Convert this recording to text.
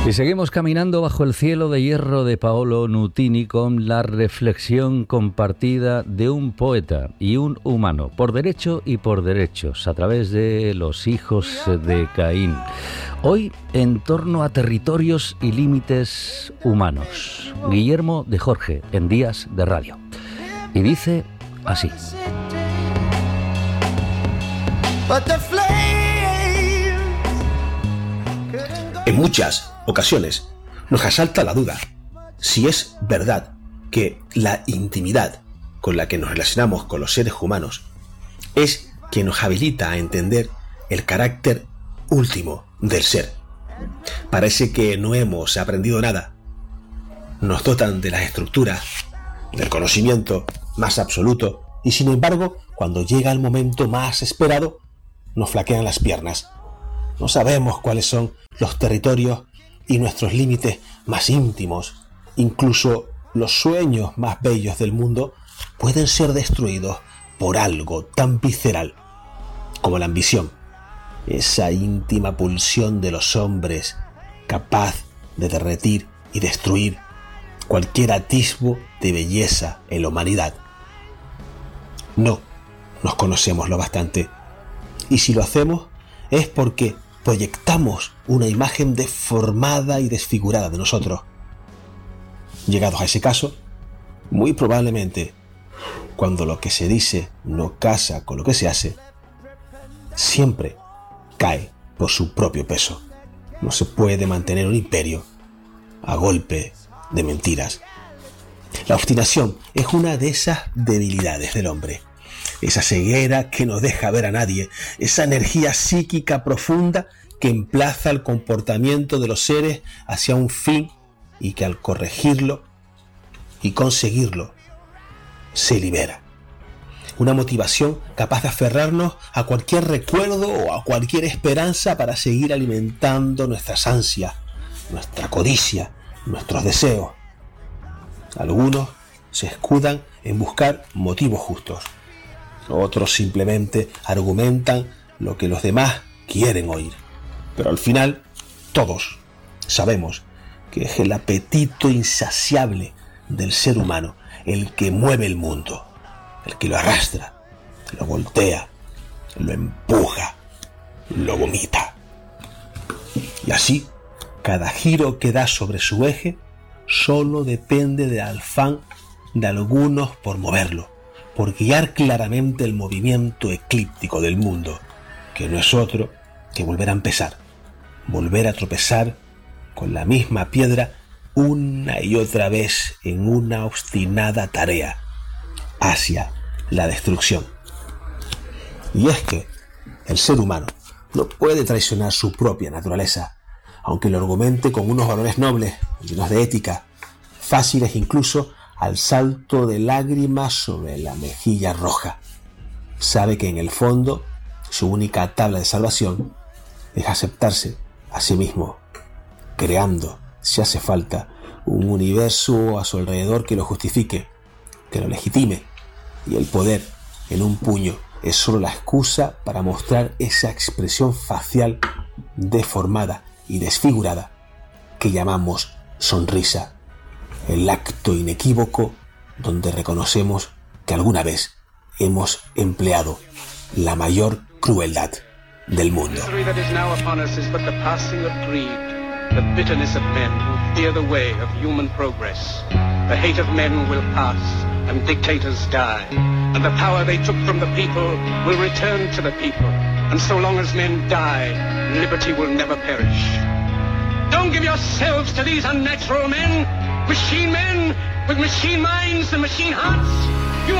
Y seguimos caminando bajo el cielo de hierro de Paolo Nutini con la reflexión compartida de un poeta y un humano, por derecho y por derechos, a través de los hijos de Caín. Hoy en torno a territorios y límites humanos. Guillermo de Jorge, en Días de Radio. Y dice así. En muchas ocasiones nos asalta la duda si es verdad que la intimidad con la que nos relacionamos con los seres humanos es que nos habilita a entender el carácter último del ser. Parece que no hemos aprendido nada. Nos dotan de las estructuras, del conocimiento más absoluto, y sin embargo, cuando llega el momento más esperado, nos flaquean las piernas. No sabemos cuáles son los territorios y nuestros límites más íntimos. Incluso los sueños más bellos del mundo pueden ser destruidos por algo tan visceral como la ambición. Esa íntima pulsión de los hombres capaz de derretir y destruir cualquier atisbo de belleza en la humanidad. No nos conocemos lo bastante. Y si lo hacemos es porque proyectamos una imagen deformada y desfigurada de nosotros. Llegados a ese caso, muy probablemente, cuando lo que se dice no casa con lo que se hace, siempre cae por su propio peso. No se puede mantener un imperio a golpe de mentiras. La obstinación es una de esas debilidades del hombre. Esa ceguera que no deja ver a nadie, esa energía psíquica profunda que emplaza el comportamiento de los seres hacia un fin y que al corregirlo y conseguirlo se libera. Una motivación capaz de aferrarnos a cualquier recuerdo o a cualquier esperanza para seguir alimentando nuestras ansias, nuestra codicia, nuestros deseos. Algunos se escudan en buscar motivos justos. Otros simplemente argumentan lo que los demás quieren oír. Pero al final, todos sabemos que es el apetito insaciable del ser humano el que mueve el mundo, el que lo arrastra, lo voltea, lo empuja, lo vomita. Y así, cada giro que da sobre su eje solo depende del afán de algunos por moverlo, por guiar claramente el movimiento eclíptico del mundo, que no es otro que volver a empezar, volver a tropezar con la misma piedra una y otra vez en una obstinada tarea hacia la destrucción. Y es que el ser humano no puede traicionar su propia naturaleza, aunque lo argumente con unos valores nobles, llenos de ética, fáciles incluso al salto de lágrimas sobre la mejilla roja. Sabe que en el fondo su única tabla de salvación es aceptarse a sí mismo, creando, si hace falta, un universo a su alrededor que lo justifique, que lo legitime, y el poder en un puño es solo la excusa para mostrar esa expresión facial deformada y desfigurada que llamamos sonrisa. El acto inequívoco donde reconocemos que alguna vez hemos empleado la mayor crueldad del mundo. The bitterness of men who fear the way of human progress. The hate of men will pass, and dictators die. And the power they took from the people will return to the people. And so long as men die, liberty will never perish. Don't give yourselves to these unnatural men with machine minds and machine hearts.